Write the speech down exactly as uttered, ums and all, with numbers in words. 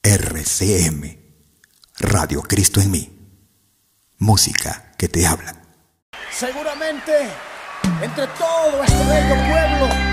R C M, Radio Cristo en mí. Música que te habla. Seguramente, entre todo este bello pueblo,